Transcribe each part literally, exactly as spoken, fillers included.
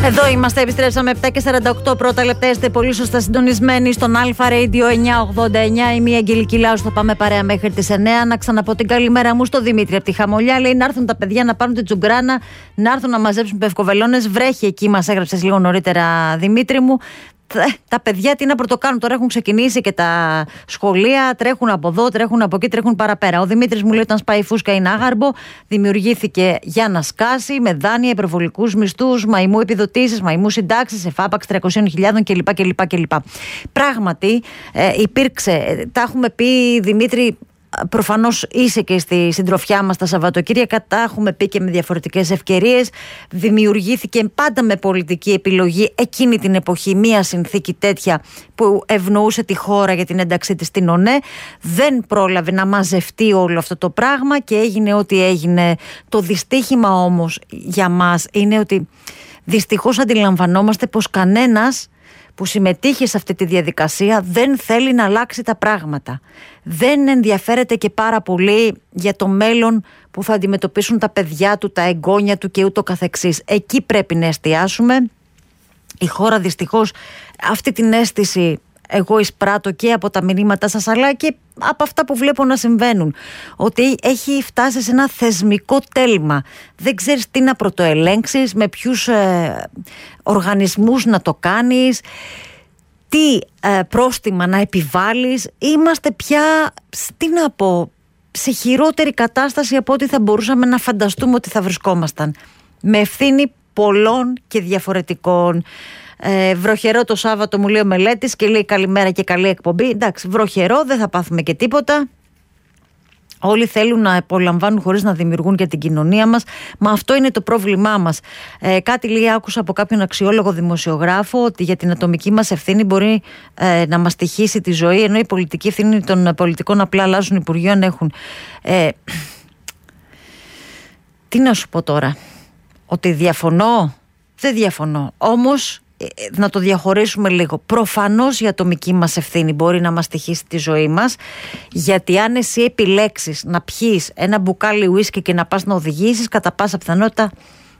Εδώ είμαστε, επιστρέψαμε επτά και σαράντα οκτώ πρώτα λεπτά. Είστε πολύ σωστά συντονισμένοι στον Αλφα Radio εννιακόσια ογδόντα εννιά. Είμαι η Αγγελική Λάου, θα πάμε παρέα μέχρι τις εννιά. Να ξαναπώ την καλημέρα μου στο Δημήτρη από τη Χαμολιά. Λέει να έρθουν τα παιδιά να πάρουν την τζουγκράνα, να έρθουν να μαζέψουν πευκοβελώνες. Βρέχει εκεί, μας έγραψες λίγο νωρίτερα, Δημήτρη μου. Τα παιδιά τι να πρωτοκάνουν, τώρα έχουν ξεκινήσει και τα σχολεία, τρέχουν από εδώ, τρέχουν από εκεί, τρέχουν παραπέρα. Ο Δημήτρης μου λέει όταν σπάει η φούσκα είναι άγαρμπο, δημιουργήθηκε για να σκάσει με δάνεια, υπερβολικούς μισθούς, μαϊμού επιδοτήσεις, μαϊμού συντάξεις, εφάπαξ τριακόσιες χιλιάδες κλπ. κλπ, κλπ. Πράγματι ε, υπήρξε, τα έχουμε πει, Δημήτρη. Προφανώς είσαι και στη συντροφιά μας τα Σαββατοκύριακα, τα έχουμε πει και με διαφορετικές ευκαιρίες. Δημιουργήθηκε πάντα με πολιτική επιλογή εκείνη την εποχή μια συνθήκη τέτοια που ευνοούσε τη χώρα για την ένταξή της στην ΟΝΕ. Δεν πρόλαβε να μαζευτεί όλο αυτό το πράγμα και έγινε ό,τι έγινε. Το δυστύχημα όμως για μας είναι ότι δυστυχώς αντιλαμβανόμαστε πως κανένας που συμμετείχε σε αυτή τη διαδικασία δεν θέλει να αλλάξει τα πράγματα. Δεν ενδιαφέρεται και πάρα πολύ για το μέλλον που θα αντιμετωπίσουν τα παιδιά του, τα εγγόνια του και ούτω καθεξής. Εκεί πρέπει να εστιάσουμε. Η χώρα δυστυχώς αυτή την αίσθηση εγώ εισπράττω και από τα μηνύματά σας αλλά και από αυτά που βλέπω να συμβαίνουν, ότι έχει φτάσει σε ένα θεσμικό τέλμα. Δεν ξέρεις τι να πρωτοελέγξεις, με ποιους ε, οργανισμούς να το κάνεις, τι ε, πρόστιμα να επιβάλλεις. Είμαστε πια, τι να πω, σε χειρότερη κατάσταση από ό,τι θα μπορούσαμε να φανταστούμε ότι θα βρισκόμασταν, με ευθύνη πολλών και διαφορετικών. Ε, βροχερό το Σάββατο μου λέει ο Μελέτης και λέει καλημέρα και καλή εκπομπή. Εντάξει, βροχερό, δεν θα πάθουμε και τίποτα. Όλοι θέλουν να απολαμβάνουν χωρίς να δημιουργούν για την κοινωνία μας. Μα αυτό είναι το πρόβλημά μας. Ε, κάτι λέει, άκουσα από κάποιον αξιόλογο δημοσιογράφο ότι για την ατομική μας ευθύνη μπορεί ε, να μας τυχήσει τη ζωή, ενώ η πολιτική ευθύνη των πολιτικών απλά αλλάζουν υπουργείο αν έχουν. Ε, τι να σου πω τώρα, ότι διαφωνώ, δεν διαφωνώ. Όμως να το διαχωρίσουμε λίγο. Προφανώς η ατομική μας ευθύνη μπορεί να μας τυχίσει τη ζωή μας, γιατί αν εσύ επιλέξεις να πιείς ένα μπουκάλι ουίσκι και να πας να οδηγήσεις, κατά πάσα πιθανότητα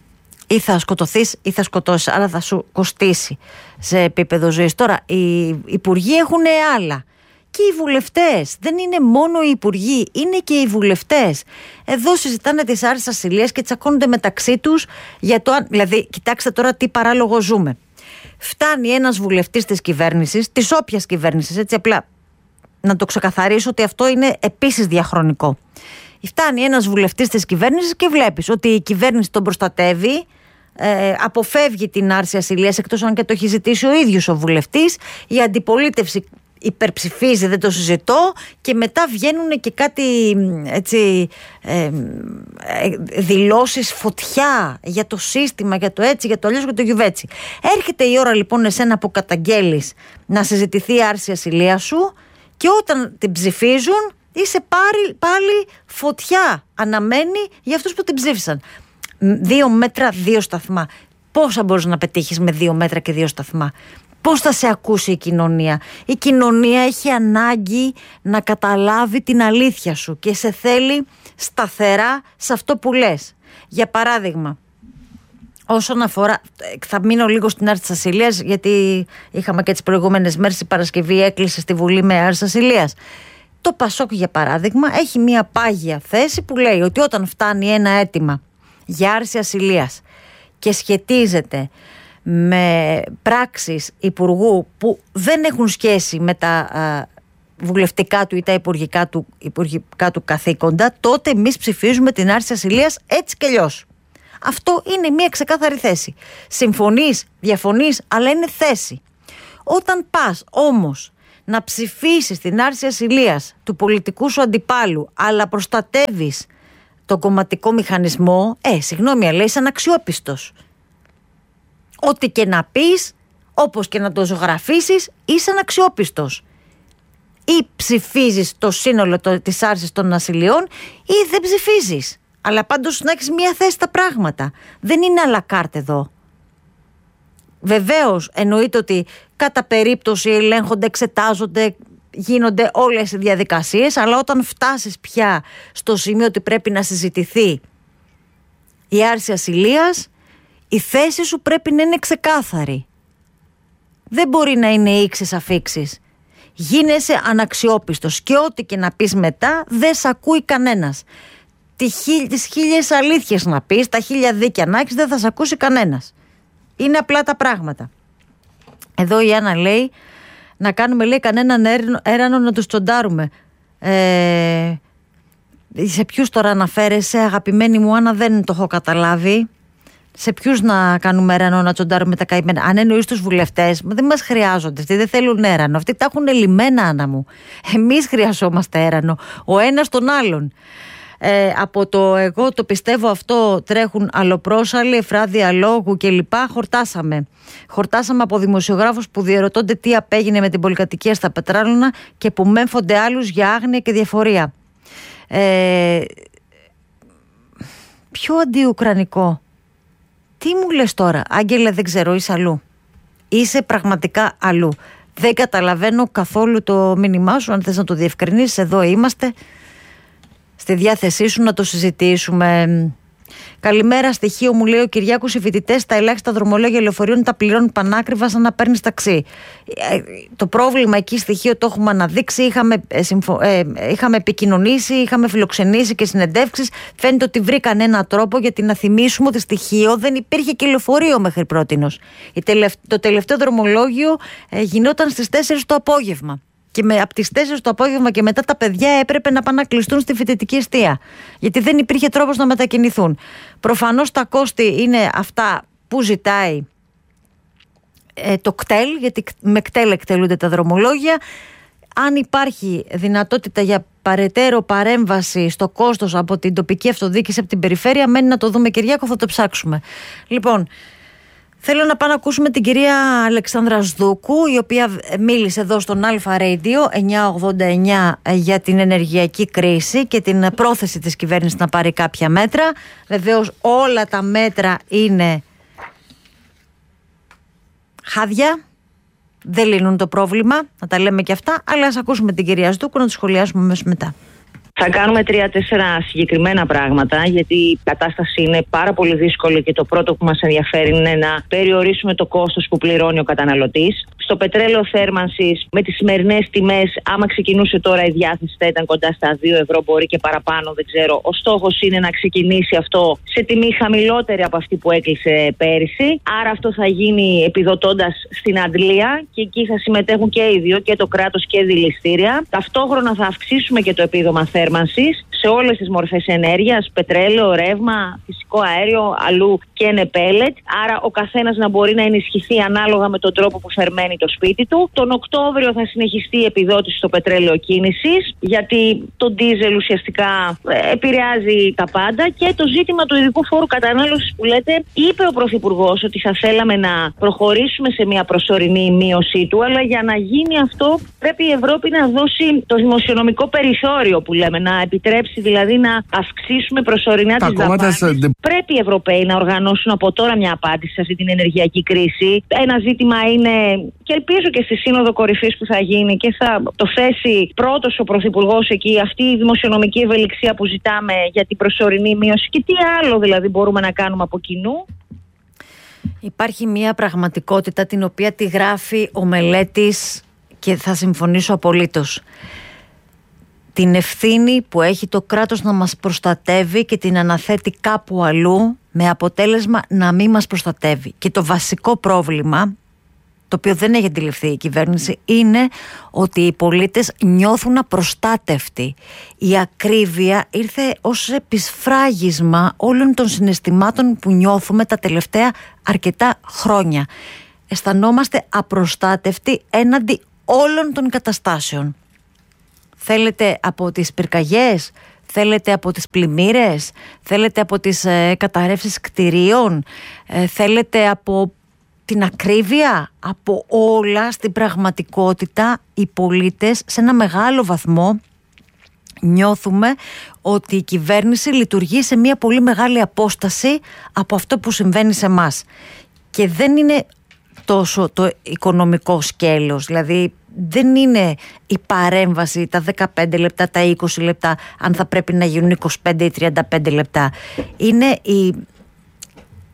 ή θα σκοτωθείς ή θα σκοτώσεις, άρα θα σου κοστίσει σε επίπεδο ζωής. Τώρα οι υπουργοί έχουν άλλα και οι βουλευτές, δεν είναι μόνο οι υπουργοί, είναι και οι βουλευτές. Εδώ συζητάνε τις άρρησες ασυλίες και τσακώνονται μεταξύ τους για το αν, δηλαδή κοιτάξτε τώρα τι παράλογο ζούμε. Φτάνει ένας βουλευτής της κυβέρνησης, της όποιας κυβέρνησης, έτσι απλά να το ξεκαθαρίσω ότι αυτό είναι επίσης διαχρονικό. Φτάνει ένας βουλευτής της κυβέρνησης και βλέπεις ότι η κυβέρνηση τον προστατεύει, ε, αποφεύγει την άρση ασυλίας, εκτός αν και το έχει ζητήσει ο ίδιος ο βουλευτής. Η αντιπολίτευση υπερψηφίζει, δεν το συζητώ, και μετά βγαίνουν και κάτι έτσι ε, ε, δηλώσεις φωτιά για το σύστημα, για το έτσι, για το αλλιώς, για το γιουβέτσι. Έρχεται η ώρα λοιπόν εσένα που καταγγέλεις να συζητηθεί η άρση ασυλίας σου και όταν την ψηφίζουν είσαι πάλι, πάλι φωτιά αναμένει για αυτούς που την ψήφισαν. Δύο μέτρα, δύο σταθμά. Πόσα μπορείς να πετύχεις με δύο μέτρα και δύο σταθμά? Πώς θα σε ακούσει η κοινωνία? Η κοινωνία έχει ανάγκη να καταλάβει την αλήθεια σου και σε θέλει σταθερά σε αυτό που λες. Για παράδειγμα, όσον αφορά, θα μείνω λίγο στην άρση της ασυλίας, γιατί είχαμε και τις προηγούμενες μέρες, η Παρασκευή έκλεισε στη Βουλή με άρση ασυλίας. Το Πασόκ, για παράδειγμα, έχει μια πάγια θέση που λέει ότι όταν φτάνει ένα αίτημα για άρση ασυλίας και σχετίζεται με πράξεις υπουργού που δεν έχουν σχέση με τα α, βουλευτικά του ή τα υπουργικά του, υπουργικά του καθήκοντα, τότε εμείς ψηφίζουμε την άρση ασυλίας έτσι κι αλλιώς. Αυτό είναι μια ξεκάθαρη θέση. Συμφωνείς, διαφωνείς, αλλά είναι θέση. Όταν πας όμως να ψηφίσεις την άρση ασυλίας του πολιτικού σου αντιπάλου, αλλά προστατεύεις τον κομματικό μηχανισμό, ε, συγγνώμη, αλλά είσαι αναξιόπιστος. Ό,τι και να πεις, όπως και να το ζωγραφίσεις, είσαι αναξιόπιστος. Ή ψηφίζεις το σύνολο της άρσης των ασυλιών ή δεν ψηφίζεις. Αλλά πάντως να έχεις μία θέση στα πράγματα. Δεν είναι à la carte εδώ. Βεβαίως εννοείται ότι κατά περίπτωση ελέγχονται, εξετάζονται, γίνονται όλες οι διαδικασίες, αλλά όταν φτάσεις πια στο σημείο ότι πρέπει να συζητηθεί η άρση ασυλίας, Η θέση σου πρέπει να είναι ξεκάθαρη. Δεν μπορεί να είναι ήξες αφήξεις. Γίνεσαι αναξιόπιστος και ό,τι και να πεις μετά δεν σ' ακούει κανένας. Τις χίλιες αλήθειες να πεις, τα χίλια δίκια να έχεις, δεν θα σ' ακούσει κανένας. Είναι απλά τα πράγματα. Εδώ η Άννα λέει να κάνουμε, λέει, κανέναν έρανο να τους τσοντάρουμε. Ε, σε ποιους τώρα αναφέρεσαι, αγαπημένη μου Άννα? Δεν το έχω καταλάβει. Σε ποιους να κάνουμε έρανο να τσοντάρουμε τα καημένα? Αν εννοείς τους βουλευτές, δεν μας χρειάζονται. Αυτοί δεν θέλουν έρανο. Αυτοί τα έχουν λυμμένα, Άννα μου. Εμείς χρειαζόμαστε έρανο. Ο ένας τον άλλον. Ε, από το εγώ το πιστεύω αυτό τρέχουν αλλοπρόσαλοι, εφράδια λόγου κλπ. Χορτάσαμε. Χορτάσαμε από δημοσιογράφους που διερωτώνται τι απέγινε με την πολυκατοικία στα Πετράλωνα και που μέμφονται άλλους για άγνοια και διαφορία. Ε, πιο αντιουκρανικό. Τι μου λες τώρα? Άγγελε, δεν ξέρω, είσαι αλλού. Είσαι πραγματικά αλλού. Δεν καταλαβαίνω καθόλου το μήνυμά σου. Αν θες να το διευκρινίσεις, εδώ είμαστε στη διάθεσή σου να το συζητήσουμε. Καλημέρα, στοιχείο μου λέει ο Κυριάκος. Οι φοιτητές στα ελάχιστα δρομολόγια λεωφορείων τα πληρώνουν πανάκριβα σαν να παίρνεις ταξί. Ε, το πρόβλημα εκεί, στοιχείο, το έχουμε αναδείξει. Είχαμε, ε, συμφω... ε, είχαμε επικοινωνήσει, είχαμε φιλοξενήσει και συνεντεύξεις. Φαίνεται ότι βρήκαν έναν τρόπο, γιατί να θυμίσουμε ότι στοιχείο δεν υπήρχε και λεωφορείο μέχρι πρότινος. Τελευ... Το τελευταίο δρομολόγιο ε, γινόταν στις τέσσερις το απόγευμα. Και με, από τις τέσσερις το απόγευμα και μετά τα παιδιά έπρεπε να πάνε να κλειστούν στη φοιτητική εστία. Γιατί δεν υπήρχε τρόπος να μετακινηθούν. Προφανώς τα κόστη είναι αυτά που ζητάει ε, το κτέλ, γιατί με κτέλ εκτελούνται τα δρομολόγια. Αν υπάρχει δυνατότητα για παρετέρω παρέμβαση στο κόστος από την τοπική αυτοδιοίκηση, από την περιφέρεια, μένει να το δούμε, Κυριάκο, θα το ψάξουμε. Λοιπόν, θέλω να πάμε να ακούσουμε την κυρία Αλεξάνδρα Σδούκου, η οποία μίλησε εδώ στον Αλφα Radio εννιακόσια ογδόντα εννιά για την ενεργειακή κρίση και την πρόθεση της κυβέρνησης να πάρει κάποια μέτρα. Βεβαίως όλα τα μέτρα είναι χάδια, δεν λύνουν το πρόβλημα, να τα λέμε και αυτά, αλλά ας ακούσουμε την κυρία Σδούκου να το σχολιάσουμε αμέσως μετά. Θα κάνουμε τρία-τέσσερα συγκεκριμένα πράγματα, γιατί η κατάσταση είναι πάρα πολύ δύσκολη και το πρώτο που μας ενδιαφέρει είναι να περιορίσουμε το κόστος που πληρώνει ο καταναλωτής. Στο πετρέλαιο θέρμανσης, με τις σημερινές τιμές, άμα ξεκινούσε τώρα η διάθεση θα ήταν κοντά στα δύο ευρώ, μπορεί και παραπάνω, δεν ξέρω. Ο στόχος είναι να ξεκινήσει αυτό σε τιμή χαμηλότερη από αυτή που έκλεισε πέρυσι. Άρα αυτό θα γίνει επιδοτώντας στην αντλία και εκεί θα συμμετέχουν και οι δύο, και το κράτος και δηληστήρια. Ταυτόχρονα θα αυξήσουμε και το επίδομα θέρμανσης σε όλες τις μορφές ενέργειας, πετρέλαιο, ρεύμα, φυσικό αέριο, αλλού και πέλετ. Άρα ο καθένας να μπορεί να ενισχυθεί ανάλογα με τον τρόπο που θερμαίνει το σπίτι του. Τον Οκτώβριο θα συνεχιστεί η επιδότηση στο πετρέλαιο κίνησης, γιατί το ντίζελ ουσιαστικά επηρεάζει τα πάντα. Και το ζήτημα του ειδικού φόρου κατανάλωσης που λέτε, είπε ο Πρωθυπουργός ότι θα θέλαμε να προχωρήσουμε σε μια προσωρινή μείωσή του, αλλά για να γίνει αυτό πρέπει η Ευρώπη να δώσει το δημοσιονομικό περιθώριο που λέμε, να επιτρέψει δηλαδή να αυξήσουμε προσωρινά τις δαπάνες. Δε... Πρέπει οι Ευρωπαίοι να οργανώσουν από τώρα μια απάντηση σε αυτή την ενεργειακή κρίση. Ένα ζήτημα είναι, και ελπίζω και στη Σύνοδο Κορυφής που θα γίνει και θα το θέσει πρώτος ο Πρωθυπουργός εκεί, αυτή η δημοσιονομική ευελιξία που ζητάμε για την προσωρινή μείωση, και τι άλλο δηλαδή μπορούμε να κάνουμε από κοινού. Υπάρχει μια πραγματικότητα την οποία τη γράφει ο μελέτης και θα συμφωνήσω απολύτως. Την ευθύνη που έχει το κράτος να μας προστατεύει και την αναθέτει κάπου αλλού, με αποτέλεσμα να μην μας προστατεύει. Και το βασικό πρόβλημα, το οποίο δεν έχει αντιληφθεί η κυβέρνηση, είναι ότι οι πολίτες νιώθουν απροστάτευτοι. Η ακρίβεια ήρθε ως επισφράγισμα όλων των συναισθημάτων που νιώθουμε τα τελευταία αρκετά χρόνια. Αισθανόμαστε απροστάτευτοι έναντι όλων των καταστάσεων. Θέλετε από τις πυρκαγιές, θέλετε από τις πλημμύρες, θέλετε από τις ε, καταρρεύσεις κτηρίων, ε, θέλετε από την ακρίβεια, από όλα. Στην πραγματικότητα οι πολίτες σε ένα μεγάλο βαθμό νιώθουμε ότι η κυβέρνηση λειτουργεί σε μια πολύ μεγάλη απόσταση από αυτό που συμβαίνει σε εμάς. Και δεν είναι τόσο το οικονομικό σκέλος, δηλαδή δεν είναι η παρέμβαση τα δεκαπέντε λεπτά, τα είκοσι λεπτά, αν θα πρέπει να γίνουν είκοσι πέντε ή τριάντα πέντε λεπτά. Είναι η,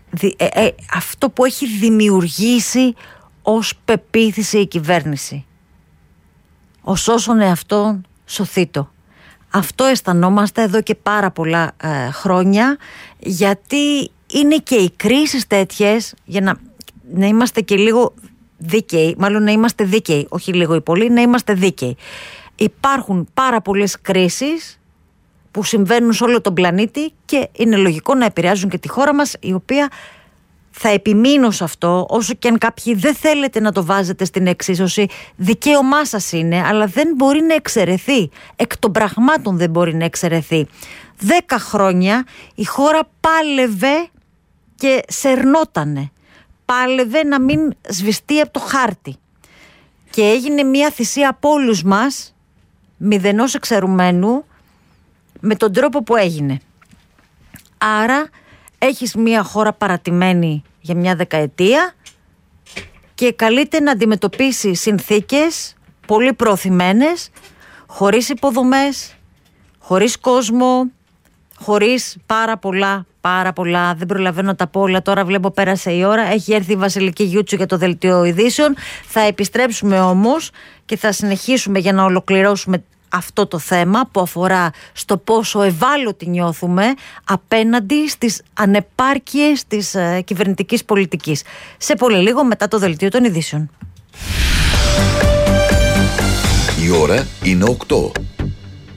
ε, ε, αυτό που έχει δημιουργήσει ως πεποίθηση η κυβέρνηση. Ως όσον εαυτόν σωθήτω. Αυτό αισθανόμαστε εδώ και πάρα πολλά ε, χρόνια, γιατί είναι και οι κρίσεις τέτοιες, για να, να είμαστε και λίγο δίκαιοι, μάλλον να είμαστε δίκαιοι, όχι λίγο ή πολύ, να είμαστε δίκαιοι. Υπάρχουν πάρα πολλές κρίσεις που συμβαίνουν σε όλο τον πλανήτη και είναι λογικό να επηρεάζουν και τη χώρα μας, η οποία, θα επιμείνω σε αυτό, όσο και αν κάποιοι δεν θέλετε να το βάζετε στην εξίσωση, δικαίωμά σας είναι, αλλά δεν μπορεί να εξαιρεθεί. Εκ των πραγμάτων δεν μπορεί να εξαιρεθεί. Δέκα χρόνια η χώρα πάλευε και σερνότανε. Πάλευε να μην σβηστεί από το χάρτη. Και έγινε μια θυσία από όλους μας, μηδενός εξαιρουμένου, με τον τρόπο που έγινε. Άρα έχεις μια χώρα παρατημένη για μια δεκαετία και καλείται να αντιμετωπίσει συνθήκες πολύ προωθημένες, χωρίς υποδομές, χωρίς κόσμο, χωρίς πάρα πολλά, πάρα πολλά, δεν προλαβαίνω να τα πω όλα, τώρα βλέπω πέρασε η ώρα, έχει έρθει η Βασιλική Γιούτσου για το δελτίο ειδήσεων, θα επιστρέψουμε όμως και θα συνεχίσουμε για να ολοκληρώσουμε αυτό το θέμα που αφορά στο πόσο ευάλωτοι νιώθουμε απέναντι στις ανεπάρκειες της ε, κυβερνητικής πολιτικής. Σε πολύ λίγο μετά το δελτίο των ειδήσεων. Η ώρα είναι οκτώ.